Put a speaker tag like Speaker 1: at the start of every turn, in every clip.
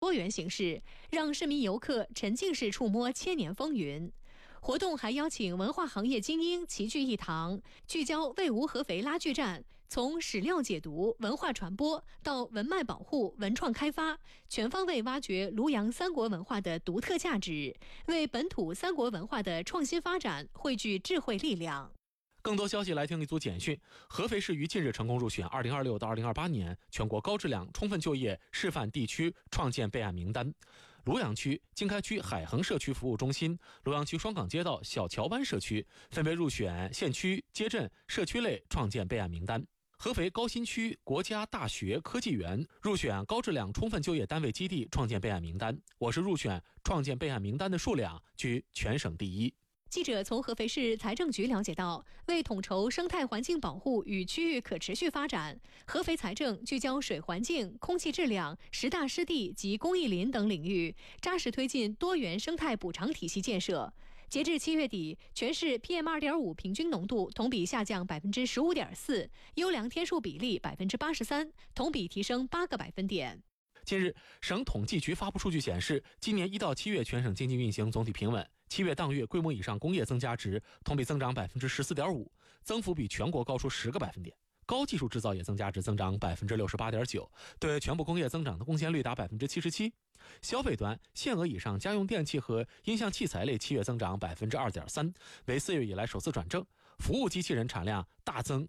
Speaker 1: 多元形式，让市民游客沉浸式触摸千年风云。活动还邀请文化行业精英齐聚一堂，聚焦魏吴合肥拉锯战，从史料解读、文化传播到文脉保护、文创开发，全方位挖掘庐阳三国文化的独特价值，为本土三国文化的创新发展汇聚智慧力量。
Speaker 2: 更多消息来听一组简讯。合肥市于近日成功入选2026到2028年全国高质量充分就业示范地区创建备案名单。庐阳区、经开区海衡社区服务中心、庐阳区双港街道小桥湾社区分别入选县区、街镇、社区类创建备案名单。合肥高新区国家大学科技园入选高质量充分就业单位基地创建备案名单。我市入选创建备案名单的数量居全省第一。
Speaker 1: 记者从合肥市财政局了解到，为统筹生态环境保护与区域可持续发展，合肥财政聚焦水环境、空气质量、十大湿地及公益林等领域，扎实推进多元生态补偿体系建设。截至7月底，全市 PM2.5 平均浓度同比下降 15.4%， 优良天数比例 83%， 同比提升8个百分点。
Speaker 2: 近日，省统计局发布数据显示，今年1到7月全省经济运行总体平稳，7月当月规模以上工业增加值同比增长 14.5%， 增幅比全国高出10个百分点。高技术制造业增加值增长 68.9%， 对全部工业增长的贡献率达 77%。 消费端限额以上家用电器和音像器材类7月增长 2.3%， 为4月以来首次转正。服务机器人产量大增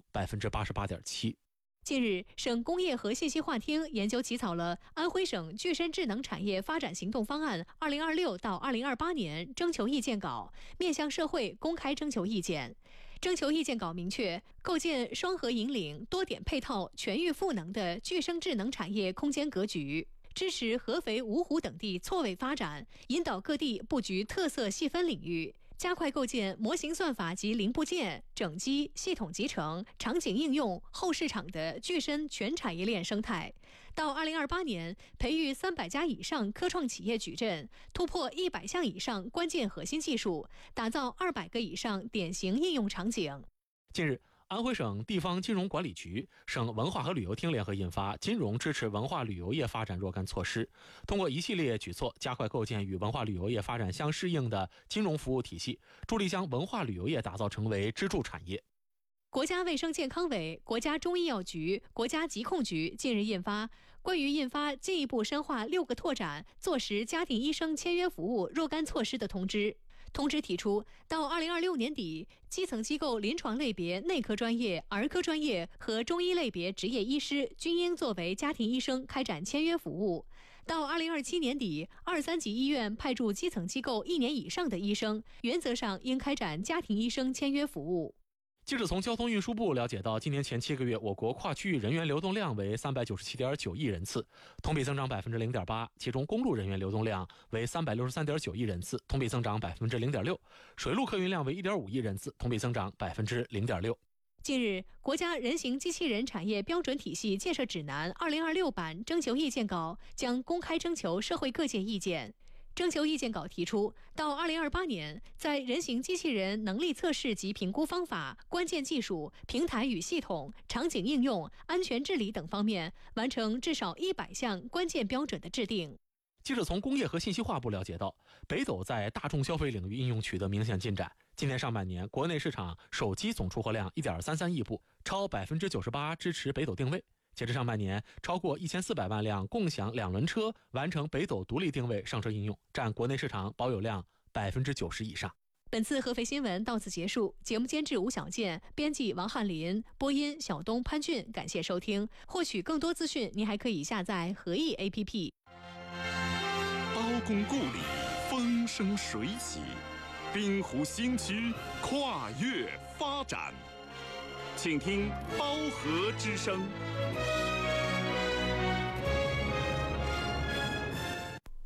Speaker 2: 88.7%。
Speaker 1: 近日，省工业和信息化厅研究起草了安徽省具身智能产业发展行动方案2026到2028年征求意见稿，面向社会公开征求意见。征求意见稿明确，构建双核引领、多点配套、全域赋能的具身智能产业空间格局，支持合肥、芜湖等地错位发展，引导各地布局特色细分领域，加快构建模型算法及零部件、整机、系统集成、场景应用、后市场的具身全产业链生态。到2028年，培育300家以上科创企业矩阵，突破100项以上关键核心技术，打造200个以上典型应用场景。
Speaker 2: 近日，安徽省地方金融管理局、省文化和旅游厅联合印发《金融支持文化旅游业发展若干措施》，通过一系列举措，加快构建与文化旅游业发展相适应的金融服务体系，助力将文化旅游业打造成为支柱产业。
Speaker 1: 国家卫生健康委、国家中医药局、国家疾控局近日关于印发进一步深化6个拓展坐实家庭医生签约服务若干措施的通知。通知提出，到2026年底，基层机构临床类别内科专业、儿科专业和中医类别执业医师均应作为家庭医生开展签约服务。到2027年底，2、3级医院派驻基层机构1年以上的医生，原则上应开展家庭医生签约服务。
Speaker 2: 记者从交通运输部了解到，今年前7个月，我国跨区域人员流动量为397.9亿人次，同比增长 0.8%， 其中公路人员流动量为363.9亿人次，同比增长 0.6%， 水路客运量为1.5亿人次，同比增长 0.6%。
Speaker 1: 近日，国家人形机器人产业标准体系建设指南2026版征求意见稿将公开征求社会各界意见。征求意见稿提出，到2028年，在人形机器人能力测试及评估方法、关键技术、平台与系统、场景应用、安全治理等方面，完成至少100项关键标准的制定。
Speaker 2: 记者从工业和信息化部了解到，北斗在大众消费领域应用取得明显进展。今年上半年，国内市场手机总出货量 1.33亿部，超 98% 支持北斗定位。截至上半年，超过1400万辆共享2轮车完成北斗独立定位上车应用，占国内市场保有量 90% 以上。
Speaker 1: 本次合肥新闻到此结束，节目监制吴小健，编辑王翰林，播音小东、潘俊，感谢收听。获取更多资讯，您还可以下载合意 APP。
Speaker 3: 刀工故里风生水起，滨湖新区跨越发展。请听包河之声。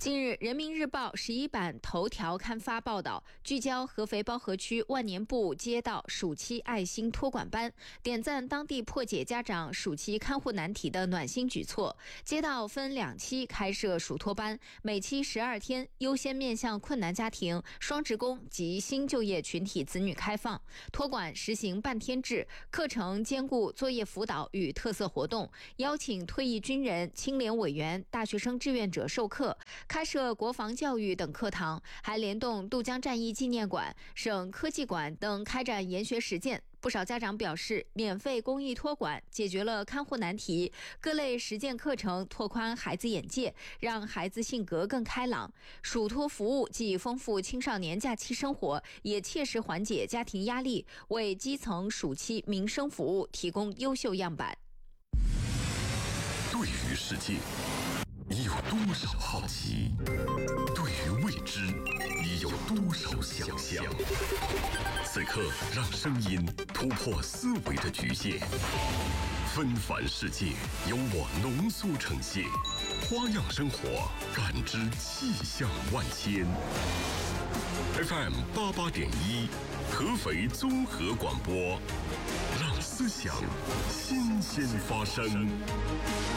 Speaker 4: 近日，《人民日报》11版头条刊发报道，聚焦合肥包河区万年部街道暑期爱心托管班，点赞当地破解家长暑期看护难题的暖心举措。街道分2期开设暑托班，每期12天，优先面向困难家庭、双职工及新就业群体子女开放。托管实行半天制，课程兼顾作业辅导与特色活动，邀请退役军人、青联委员、大学生志愿者授课。开设国防教育等课堂，还联动渡江战役纪念馆、省科技馆等开展研学实践。不少家长表示，免费公益托管解决了看护难题，各类实践课程拓宽孩子眼界，让孩子性格更开朗。暑托服务既丰富青少年假期生活，也切实缓解家庭压力，为基层暑期民生服务提供优秀样板。
Speaker 5: 对于世界，你有多少好奇？对于未知，你有多少想象？此刻，让声音突破思维的局限，纷繁世界由我浓缩呈现，花样生活，感知气象万千。FM 88.1，合肥综合广播，让思想新鲜发生。